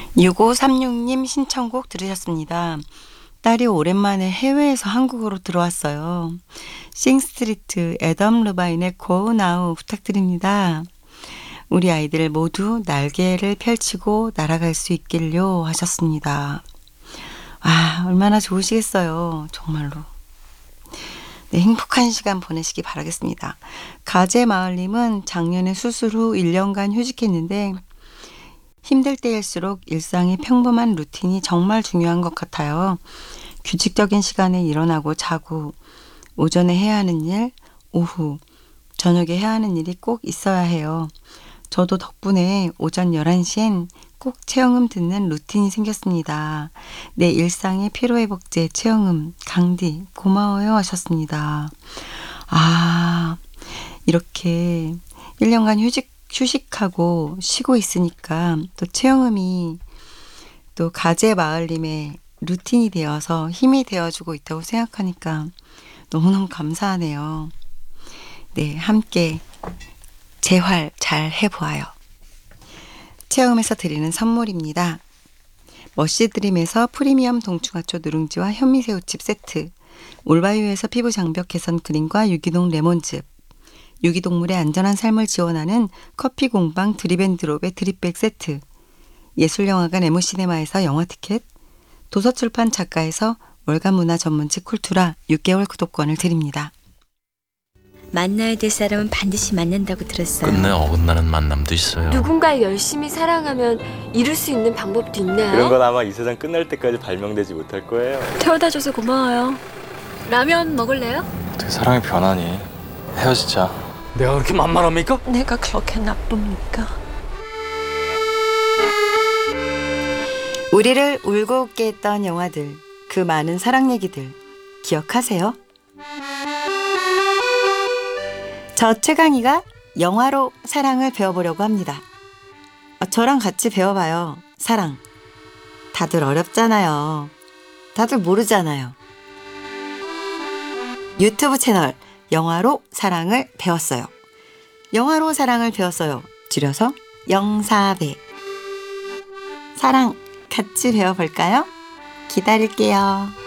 6536님 신청곡 들으셨습니다. 딸이 오랜만에 해외에서 한국으로 들어왔어요. 싱스트리트 애덤 르바인의 Go Now 부탁드립니다. 우리 아이들 모두 날개를 펼치고 날아갈 수 있길요 하셨습니다. 아, 얼마나 좋으시겠어요. 정말로. 네, 행복한 시간 보내시기 바라겠습니다. 가재마을님은 작년에 수술 후 1년간 휴직했는데 힘들 때일수록 일상의 평범한 루틴이 정말 중요한 것 같아요. 규칙적인 시간에 일어나고 자고 오전에 해야 하는 일, 오후, 저녁에 해야 하는 일이 꼭 있어야 해요. 저도 덕분에 오전 11시엔 꼭 체형음 듣는 루틴이 생겼습니다. 내 일상의 피로회복제 체형음 강디 고마워요 하셨습니다. 아, 이렇게 1년간 휴식하고 쉬고 있으니까 또 체형음이 또 가재마을님의 루틴이 되어서 힘이 되어주고 있다고 생각하니까 너무너무 감사하네요. 네, 함께 재활 잘 해보아요. 체험에서 드리는 선물입니다. 머시드림에서 프리미엄 동충하초 누룽지와 현미새우칩 세트, 올바이유에서 피부 장벽 개선 크림과 유기농 레몬즙, 유기동물의 안전한 삶을 지원하는 커피 공방 드립앤드롭의 드립백 세트, 예술영화관 에모시네마에서 영화 티켓, 도서출판 작가에서 월간 문화 전문지 쿨투라 6개월 구독권을 드립니다. 만나야 될 사람은 반드시 만난다고 들었어요. 끝내 어긋나는 만남도 있어요. 누군가를 열심히 사랑하면 이룰 수 있는 방법도 있나요? 그런 건 아마 이 세상 끝날 때까지 발명되지 못할 거예요. 태워다줘서 고마워요. 라면 먹을래요? 어떻게 사랑이 변하니? 헤어지자. 내가 그렇게 만만합니까? 내가 그렇게 나쁩니까? 우리를 울고 웃게 했던 영화들, 그 많은 사랑 얘기들 기억하세요? 저 최강희가 영화로 사랑을 배워보려고 합니다. 저랑 같이 배워봐요. 사랑. 다들 어렵잖아요. 다들 모르잖아요. 유튜브 채널 영화로 사랑을 배웠어요. 영화로 사랑을 배웠어요. 줄여서 영사배. 사랑 같이 배워볼까요? 기다릴게요.